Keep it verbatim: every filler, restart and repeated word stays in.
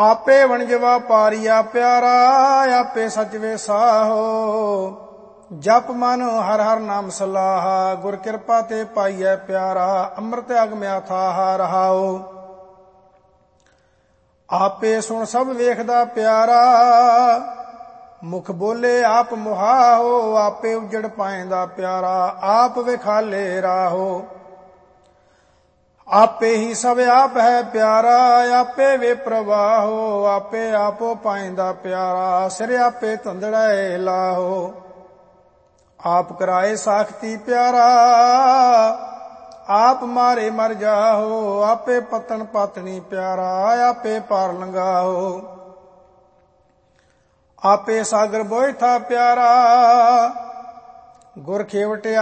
ਆਪੇ ਵਣਜਵਾ ਪਾਰੀਆ ਪਿਆਰਾ, ਆਪੇ ਸਚ ਵੇ ਸਾਹੋ। ਜਪ ਮਨ ਹਰ ਹਰ ਨਾਮ ਸਲਾਹਾ, ਗੁਰ ਕਿਰਪਾ ਤੇ ਪਾਈਐ ਪਿਆਰਾ। ਅੰਮ੍ਰਿਤ ਅਗਮ ਅਥਾਹ ਰਹਾਓ। ਆਪੇ ਸੁਣ ਸਭ ਵੇਖਦਾ ਪਿਆਰਾ, ਮੁਖ ਬੋਲੇ ਆਪ ਮੁਹਾਓ। ਆਪੇ ਉਜੜ ਪਾਏਂਦਾ ਪਿਆਰਾ, ਆਪ ਵਿਖਾਲੇ ਰਾਹੋ। ਆਪੇ ਹੀ ਸਭ ਆਪ ਹੈ ਪਿਆਰਾ, ਆਪੇ ਵੇ ਪ੍ਰਵਾਹੋ। ਆਪੇ ਆਪੋ ਪਾਏਂਦਾ ਪਿਆਰਾ, ਸਿਰ ਆਪੇ ਧੰਦੜੈ ਲਾਹੋ। ਆਪ ਕਰਾਏ ਸਾਖਤੀ ਪਿਆਰਾ, ਆਪ ਮਾਰੇ ਮਰ ਜਾਹੋ। ਆਪੇ ਪਤਨ ਪਤਨੀ ਪਿਆਰਾ, ਆਪੇ ਪਾਰ ਲੰਘਾਹੋ। ਆਪੇ ਸਾਗਰ ਬੋਇਥਾ ਪਿਆਰਾ, ਗੁਰ ਖੇਵਟ